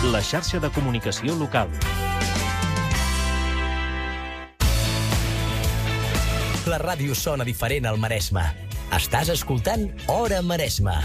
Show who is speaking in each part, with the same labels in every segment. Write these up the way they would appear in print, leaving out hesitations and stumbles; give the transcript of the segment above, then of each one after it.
Speaker 1: la xarxa de comunicació local.
Speaker 2: La ràdio sona diferent al Maresme. Estàs escoltant Hora Maresme.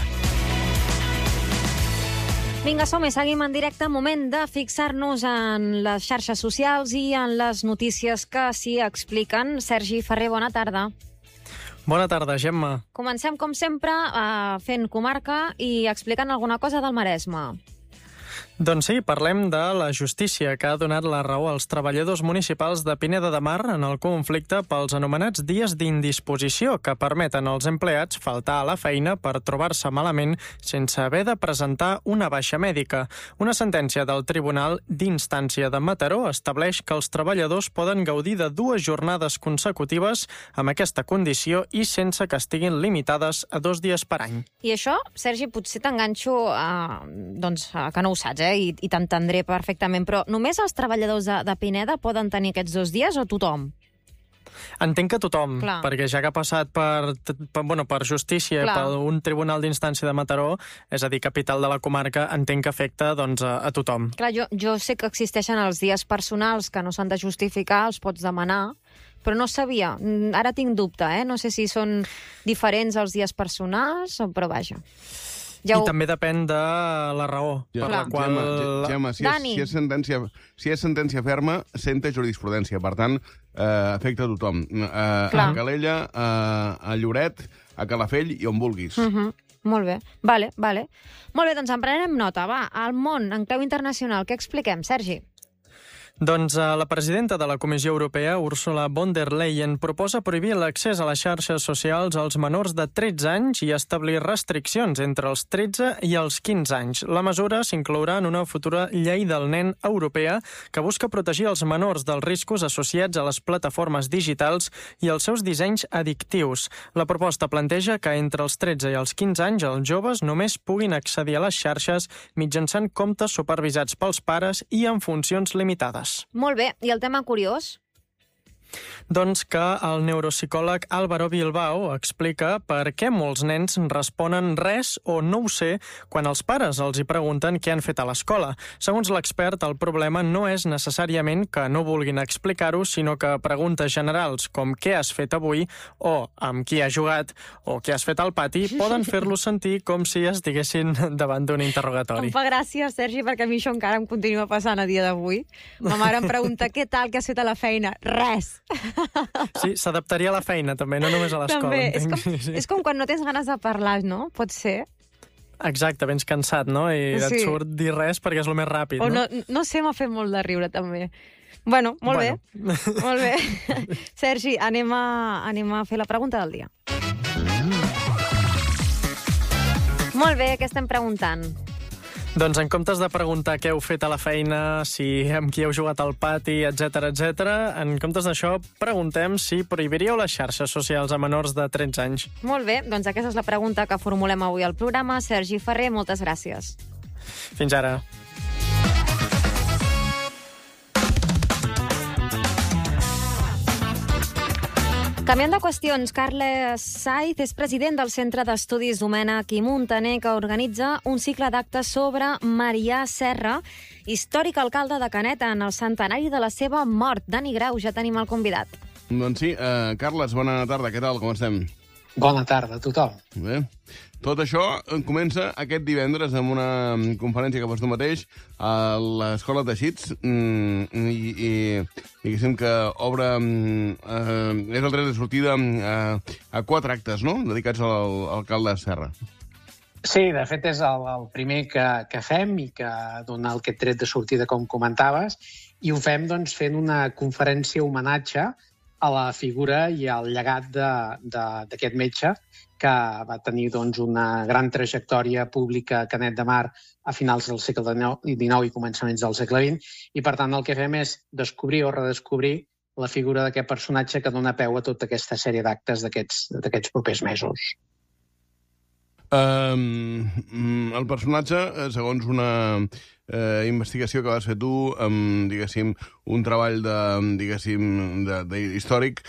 Speaker 3: Vinga, som-hi, seguim en directe. Moment de fixar-nos en les xarxes socials i en les notícies que s'hi expliquen. Sergi Ferrer, bona tarda.
Speaker 4: Bona tarda, Gemma.
Speaker 3: Comencem, com sempre, fent comarca i explicant alguna cosa del Maresme.
Speaker 4: Doncs sí, parlem de la justícia que ha donat la raó als treballadors municipals de Pineda de Mar en el conflicte pels anomenats dies d'indisposició que permeten als empleats faltar a la feina per trobar-se malament sense haver de presentar una baixa mèdica. Una sentència del Tribunal d'Instància de Mataró estableix que els treballadors poden gaudir de 2 jornades consecutives amb aquesta condició i sense que estiguin limitades a 2 dies per any.
Speaker 3: I això, Sergi, potser t'enganxo que no ho saps, i t'entendré perfectament, però només els treballadors de Pineda poden tenir aquests 2 dies o tothom?
Speaker 4: Entenc que tothom,
Speaker 3: Clar.
Speaker 4: perquè ja que ha passat per justícia,
Speaker 3: Clar.
Speaker 4: per un tribunal d'instància de Mataró, és a dir, capital de la comarca, entenc que afecta a tothom.
Speaker 3: Clar, jo sé que existeixen els dies personals que no s'han de justificar, els pots demanar, però no sabia. Ara tinc dubte, no sé si són diferents els dies personals, però vaja.
Speaker 4: I també depèn de la raó per la qual...
Speaker 5: Gemma, si és sentència ferma, senta jurisprudència. Per tant, afecta a tothom. A Calella, a Lloret, a Calafell i on vulguis.
Speaker 3: Molt bé. Vale. Molt bé, doncs en prenem nota. Va, al món, en clau internacional, què expliquem, Sergi?
Speaker 4: Doncs la presidenta de la Comissió Europea, Ursula von der Leyen, proposa prohibir l'accés a les xarxes socials als menors de 13 anys i establir restriccions entre els 13 i els 15 anys. La mesura s'inclourà en una futura llei del nen europea que busca protegir els menors dels riscos associats a les plataformes digitals i els seus dissenys addictius. La proposta planteja que entre els 13 i els 15 anys els joves només puguin accedir a les xarxes mitjançant comptes supervisats pels pares i en funcions limitades.
Speaker 3: Molt bé, i el tema curiós?
Speaker 4: Doncs que el neuropsicòleg Álvaro Bilbao explica per què molts nens responen res o no ho sé quan els pares els hi pregunten què han fet a l'escola. Segons l'expert, el problema no és necessàriament que no vulguin explicar-ho, sinó que preguntes generals com què has fet avui o amb qui has jugat o què has fet al pati poden fer-los sentir com si estiguessin davant d'un interrogatori.
Speaker 3: Em fa gràcia, Sergi, perquè a mi això encara em continua passant a dia d'avui. Ma mare em pregunta què tal, què has fet a la feina? Res.
Speaker 4: Sí, s'adaptaria a la feina, també, no només a l'escola.
Speaker 3: També, és com quan no tens ganes de parlar, no? Pot ser.
Speaker 4: Exacte, vens cansat, no? I et surt dir res perquè és el més ràpid, no?
Speaker 3: No sé, m'ha fet molt de riure, també. Bueno, molt bé. Molt bé. Sergi, anem a fer la pregunta del dia. Molt bé, què estem preguntant?
Speaker 4: Doncs en comptes de preguntar què heu fet a la feina, si amb qui heu jugat al pati, etc, en comptes d'això, preguntem si prohibiríeu les xarxes socials a menors de 13 anys.
Speaker 3: Molt bé, doncs aquesta és la pregunta que formulem avui al programa. Sergi Ferrer, moltes gràcies.
Speaker 4: Fins ara.
Speaker 3: Canviant de qüestions, Carles Saiz és president del Centre d'Estudis Domènech i Muntaner, que organitza un cicle d'actes sobre Marià Serra, històric alcalde de Canet en el centenari de la seva mort. Dani Grau, ja tenim el convidat.
Speaker 5: Doncs sí, Carles, bona tarda, què tal, com estem?
Speaker 6: Bona tarda a tothom.
Speaker 5: Bé. Tot això comença aquest divendres amb una conferència que fas tu mateix a l'Escola Teixits i diguéssim que obre... és el tret de sortida a 4 actes, no?, dedicats a l'alcalde Serra.
Speaker 6: Sí, de fet és el primer que fem i que dona aquest tret de sortida, com comentaves, i ho fem doncs, fent una conferència homenatge a la figura i al llegat d'aquest metge que va tenir doncs, una gran trajectòria pública a Canet de Mar a finals del segle XIX i començaments del segle XX, i per tant el que fem és descobrir o redescobrir la figura d'aquest personatge que dona peu a tota aquesta sèrie d'actes d'aquests propers mesos.
Speaker 5: El personatge, segons una investigació que vas fer tu, amb, diguéssim, un treball històric,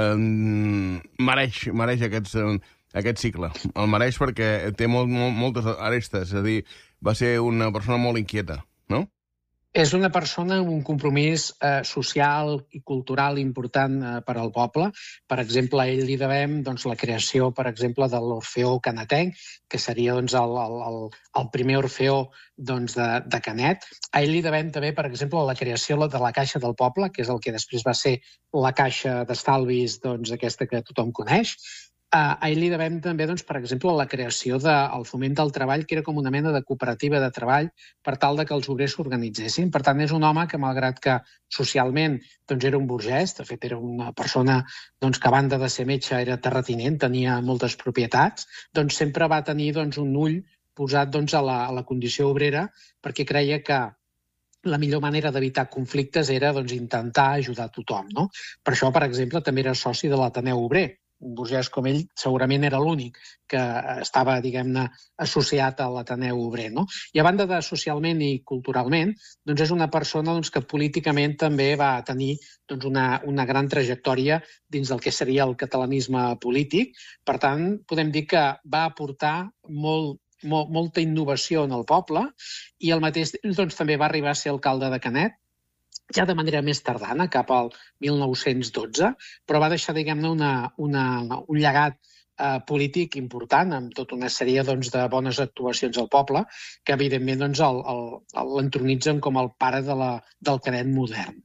Speaker 5: mereix aquest cicle. El mereix perquè té moltes arestes, és a dir, va ser una persona molt inquieta, no?
Speaker 6: És una persona amb un compromís social i cultural important per al poble. Per exemple, a ell li devem la creació, per exemple, de l'Orfeó Canetenc, que seria el primer orfeó de Canet. A ell li devem també, per exemple, la creació de la Caixa del Poble, que és el que després va ser la Caixa d'Estalvis, aquesta que tothom coneix. A ell li devem també, per exemple, la creació del Foment del Treball, que era com una mena de cooperativa de treball per tal que els obrers s'organitzessin. Per tant, és un home que, malgrat que socialment era un burgès, de fet era una persona que a banda de ser metge era terratinent, tenia moltes propietats, sempre va tenir un ull posat a la condició obrera, perquè creia que la millor manera d'evitar conflictes era intentar ajudar tothom. No? Per això, per exemple, també era soci de l'Ateneu Obrer. Un burgès com ell segurament era l'únic que estava, diguem-ne, associat a l'Ateneu Obrer. No? I a banda de socialment i culturalment, és una persona que políticament també va tenir una gran trajectòria dins del que seria el catalanisme polític. Per tant, podem dir que va aportar molta innovació en el poble i al mateix temps també va arribar a ser alcalde de Canet, ja de manera més tardana, cap al 1912, però va deixar, diguem-ne, un llegat polític important, amb tota una sèrie de bones actuacions al poble, que evidentment l'entronitzen com el pare del Canet modern.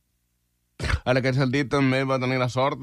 Speaker 5: En aquest sentit, també va tenir la sort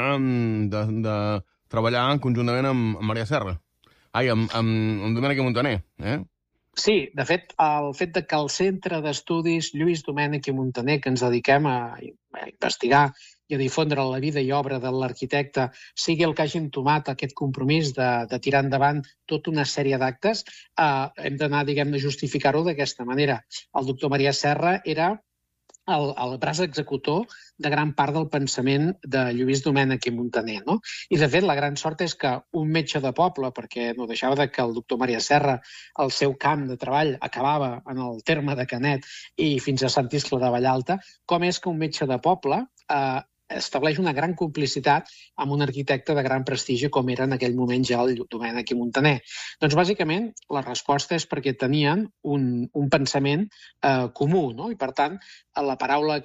Speaker 5: de treballar conjuntament amb Maria Serra. Amb Domènec i Muntaner,
Speaker 6: Sí, de fet, el fet que el Centre d'Estudis Lluís Domènech i Muntaner, que ens dediquem a investigar i a difondre la vida i obra de l'arquitecte, sigui el que hagi entomat aquest compromís de tirar endavant tota una sèrie d'actes, hem d'anar, diguem-ne, a justificar-ho d'aquesta manera. El doctor Maria Serra era el braç executor de gran part del pensament de Lluís Domènech i Muntaner. No? I, de fet, la gran sort és que un metge de poble, perquè no deixava que el doctor Maria Serra, el seu camp de treball, acabava en el terme de Canet i fins a Sant Iscle de Vallalta, com és que un metge de poble estableix una gran complicitat amb un arquitecte de gran prestigi com era en aquell moment ja el Domènech i Muntaner. Doncs, bàsicament, la resposta és perquè tenien un pensament comú, no? I, per tant, la paraula